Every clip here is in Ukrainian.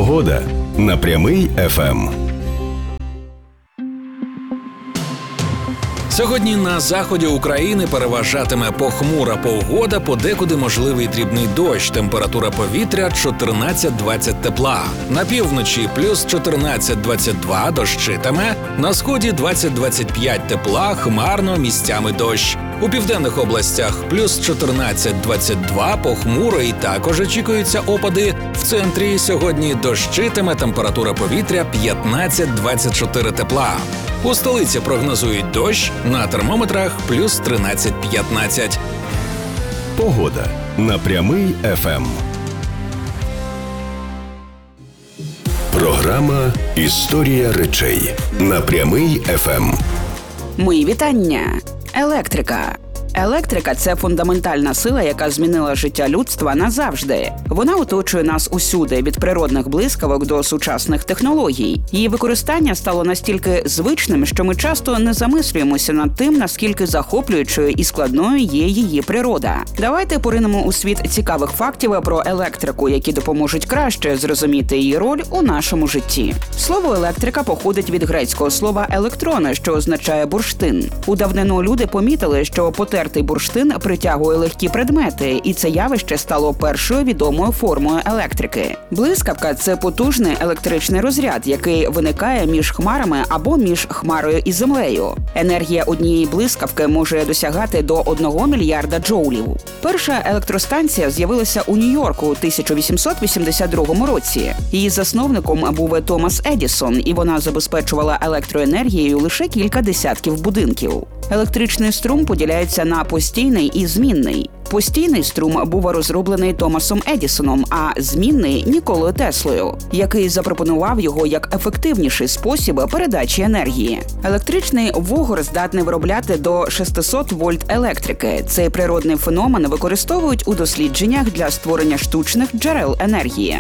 Погода на Прямий ФМ. Сьогодні на заході України переважатиме похмура погода, подекуди можливий дрібний дощ, температура повітря 14-20 тепла. На півночі плюс 14-22 дощитиме, на сході 20-25 тепла, хмарно, місцями дощ. У південних областях плюс 14-22 похмуро і також очікуються опади. В центрі сьогодні дощитиме, температура повітря 15-24 тепла. У столиці прогнозують дощ, на термометрах плюс 13-15. Погода на Прямий ФМ. Програма «Історія речей» на Прямий ФМ. Мої вітання. Електрика. Електрика – це фундаментальна сила, яка змінила життя людства назавжди. Вона оточує нас усюди, від природних блискавок до сучасних технологій. Її використання стало настільки звичним, що ми часто не замислюємося над тим, наскільки захоплюючою і складною є її природа. Давайте поринемо у світ цікавих фактів про електрику, які допоможуть краще зрозуміти її роль у нашому житті. Слово електрика походить від грецького слова «електрона», що означає бурштин. У давнину люди помітили, що потертий бурштин притягує легкі предмети, і це явище стало першою відомою формою електрики. Блискавка – це потужний електричний розряд, який виникає між хмарами або між хмарою і землею. Енергія однієї блискавки може досягати до 1 мільярда джоулів. Перша електростанція з'явилася у Нью-Йорку у 1882 році. Її засновником був Томас Едісон, і вона забезпечувала електроенергією лише кілька десятків будинків. Електричний струм поділяється на постійний і змінний. Постійний струм був розроблений Томасом Едісоном, а змінний – Ніколою Теслою, який запропонував його як ефективніший спосіб передачі енергії. Електричний вугор здатний виробляти до 600 вольт електрики. Цей природний феномен використовують у дослідженнях для створення штучних джерел енергії.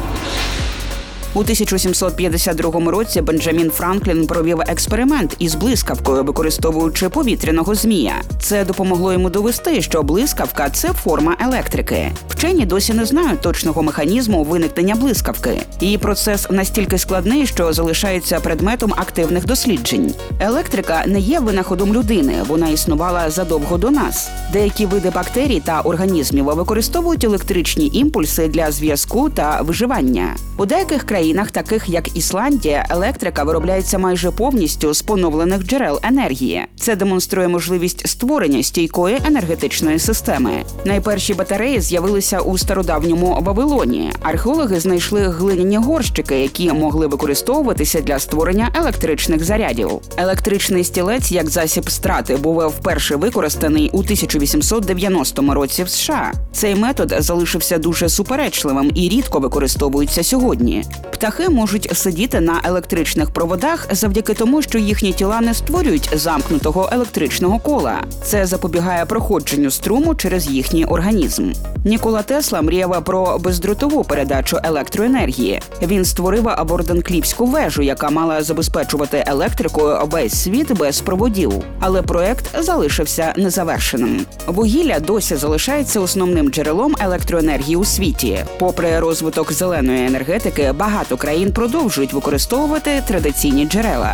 У 1752 році Бенджамін Франклін провів експеримент із блискавкою, використовуючи повітряного змія. Це допомогло йому довести, що блискавка – це форма електрики. Вчені досі не знають точного механізму виникнення блискавки. Її процес настільки складний, що залишається предметом активних досліджень. Електрика не є винаходом людини, вона існувала задовго до нас. Деякі види бактерій та організмів використовують електричні імпульси для зв'язку та виживання. У деяких країнах, таких як Ісландія, електрика виробляється майже повністю з поновлених джерел енергії. Це демонструє можливість створення стійкої енергетичної системи. Найперші батареї з'явилися у стародавньому Вавилоні. Археологи знайшли глиняні горщики, які могли використовуватися для створення електричних зарядів. Електричний стілець як засіб страти був вперше використаний у 1890 році в США. Цей метод залишився дуже суперечливим і рідко використовується сьогодні. Птахи можуть сидіти на електричних проводах завдяки тому, що їхні тіла не створюють замкнутого електричного кола. Це запобігає проходженню струму через їхній організм. Нікола Тесла мріяв про бездротову передачу електроенергії. Він створив Борденклівську вежу, яка мала забезпечувати електрикою весь світ без проводів. Але проект залишився незавершеним. Вугілля досі залишається основним джерелом електроенергії у світі. Попри розвиток зеленої енергетики, багато країн продовжують використовувати традиційні джерела.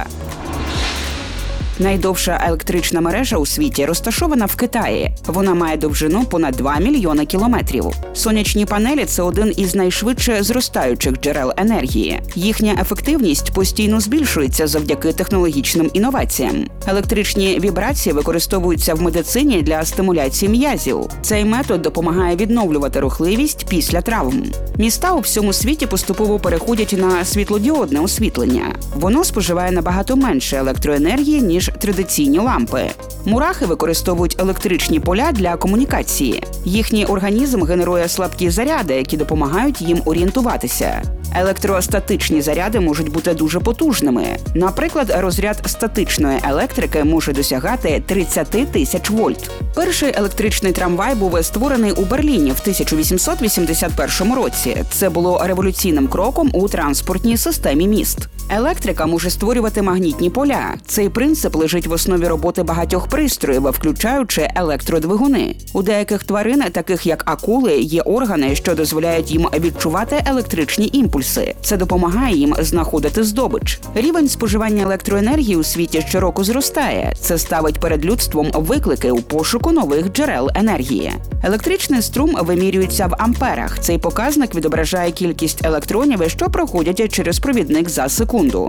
Найдовша електрична мережа у світі розташована в Китаї. Вона має довжину понад 2 мільйони кілометрів. Сонячні панелі – це один із найшвидше зростаючих джерел енергії. Їхня ефективність постійно збільшується завдяки технологічним інноваціям. Електричні вібрації використовуються в медицині для стимуляції м'язів. Цей метод допомагає відновлювати рухливість після травм. Міста у всьому світі поступово переходять на світлодіодне освітлення. Воно споживає набагато менше електроенергії, ніж традиційні лампи. Мурахи використовують електричні поля для комунікації. Їхній організм генерує слабкі заряди, які допомагають їм орієнтуватися. Електростатичні заряди можуть бути дуже потужними. Наприклад, розряд статичної електрики може досягати 30 тисяч вольт. Перший електричний трамвай був створений у Берліні в 1881 році. Це було революційним кроком у транспортній системі міст. Електрика може створювати магнітні поля. Цей принцип лежить в основі роботи багатьох пристроїв, включаючи електродвигуни. У деяких тварин, таких як акули, є органи, що дозволяють їм відчувати електричні імпульси. Це допомагає їм знаходити здобич. Рівень споживання електроенергії у світі щороку зростає. Це ставить перед людством виклики у пошуку нових джерел енергії. Електричний струм вимірюється в амперах. Цей показник відображає кількість електронів, що проходять через провідник за секунду.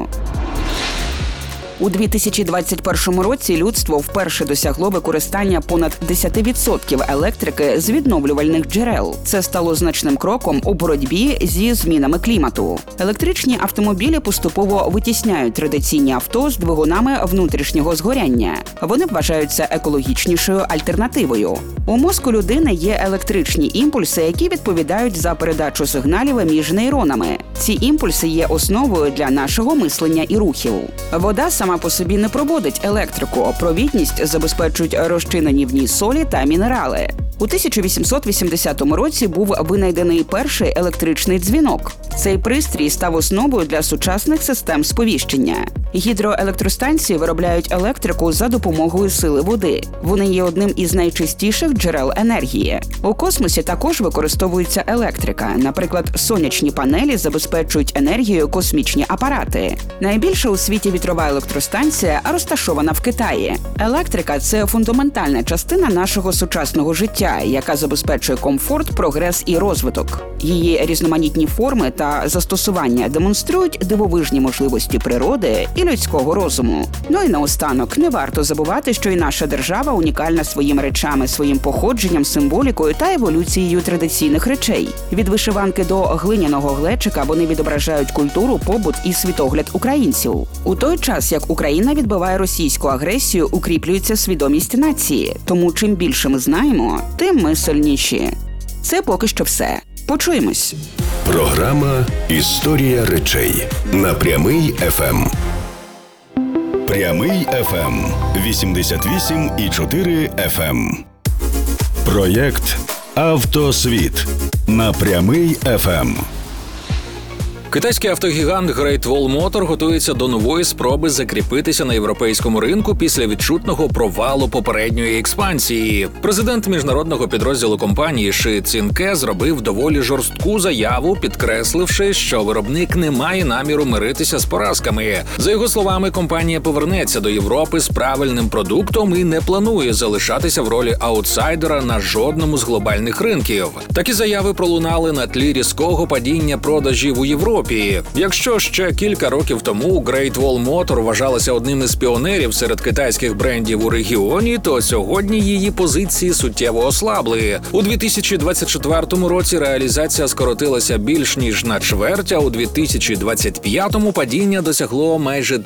У 2021 році людство вперше досягло використання понад 10% електрики з відновлювальних джерел. Це стало значним кроком у боротьбі зі змінами клімату. Електричні автомобілі поступово витісняють традиційні авто з двигунами внутрішнього згоряння. Вони вважаються екологічнішою альтернативою. У мозку людини є електричні імпульси, які відповідають за передачу сигналів між нейронами. Ці імпульси є основою для нашого мислення і рухів. Вода сама по собі не проводить електрику. Провідність забезпечують розчинені в ній солі та мінерали. У 1880 році був винайдений перший електричний дзвінок. Цей пристрій став основою для сучасних систем сповіщення. Гідроелектростанції виробляють електрику за допомогою сили води. Вони є одним із найчистіших джерел енергії. У космосі також використовується електрика. Наприклад, сонячні панелі забезпечують енергією космічні апарати. Найбільша у світі вітрова електростанція розташована в Китаї. Електрика – це фундаментальна частина нашого сучасного життя, яка забезпечує комфорт, прогрес і розвиток. Її різноманітні форми та застосування демонструють дивовижні можливості природи і людського розуму. Ну і наостанок, не варто забувати, що і наша держава унікальна своїми речами, своїм походженням, символікою та еволюцією традиційних речей. Від вишиванки до глиняного глечика вони відображають культуру, побут і світогляд українців. У той час, як Україна відбиває російську агресію, укріплюється свідомість нації. Тому чим більше ми знаємо, тим ми сильніші. Це поки що все. Почуємось. Програма «Історія речей» на Прямий ФМ. Прямий ФМ 88,4 FM. Проєкт «Автосвіт» на Прямий ФМ. Китайський автогігант Great Wall Motor готується до нової спроби закріпитися на європейському ринку після відчутного провалу попередньої експансії. Президент міжнародного підрозділу компанії Ши Цзіньке зробив доволі жорстку заяву, підкресливши, що виробник не має наміру миритися з поразками. За його словами, компанія повернеться до Європи з правильним продуктом і не планує залишатися в ролі аутсайдера на жодному з глобальних ринків. Такі заяви пролунали на тлі різкого падіння продажів у Європі. Якщо ще кілька років тому Great Wall Motor вважалася одним із піонерів серед китайських брендів у регіоні, то сьогодні її позиції суттєво ослабли. У 2024 році реалізація скоротилася більш ніж на чверть, а у 2025 падіння досягло майже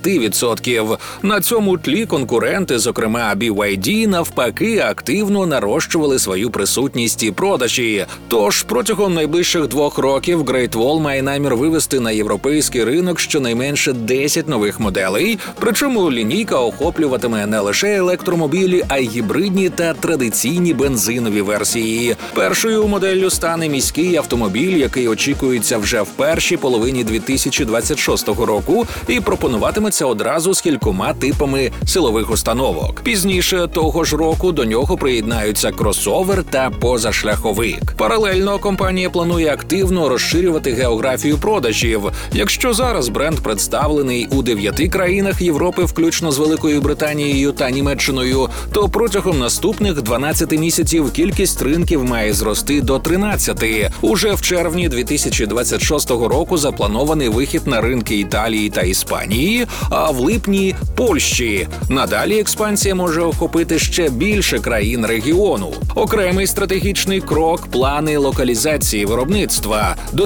30%. На цьому тлі конкуренти, зокрема BYD, навпаки, активно нарощували свою присутність і продажі. Тож протягом найближчих 2 років Great Wall має намір вивести на європейський ринок щонайменше 10 нових моделей, причому лінійка охоплюватиме не лише електромобілі, а й гібридні та традиційні бензинові версії. Першою моделлю стане міський автомобіль, який очікується вже в першій половині 2026 року і пропонуватиметься одразу з кількома типами силових установок. Пізніше того ж року до нього приєднаються кросовер та позашляховик. Паралельно компанія планує активно розширювати географію продажів. Якщо зараз бренд представлений у 9 країнах Європи, включно з Великою Британією та Німеччиною, то протягом наступних 12 місяців кількість ринків має зрости до 13. Уже в червні 2026 року запланований вихід на ринки Італії та Іспанії, а в липні – Польщі. Надалі експансія може охопити ще більше країн регіону. Окремий стратегічний крок – плани локалізації виробництва. До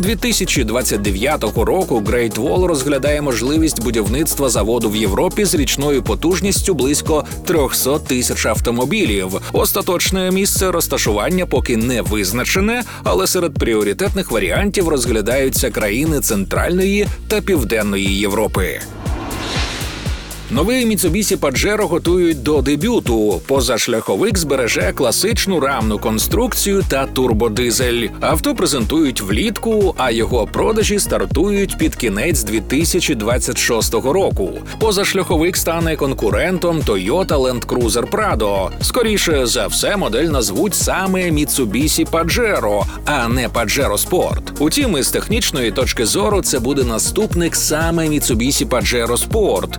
2029 року Great Wall розглядає можливість будівництва заводу в Європі з річною потужністю близько 300 тисяч автомобілів. Остаточне місце розташування поки не визначене, але серед пріоритетних варіантів розглядаються країни Центральної та Південної Європи. Новий Mitsubishi Pajero готують до дебюту. Позашляховик збереже класичну рамну конструкцію та турбодизель. Авто презентують влітку, а його продажі стартують під кінець 2026 року. Позашляховик стане конкурентом Toyota Land Cruiser Prado. Скоріше за все, модель назвуть саме Mitsubishi Pajero, а не Pajero Sport. Утім, із технічної точки зору це буде наступник саме Mitsubishi Pajero Sport,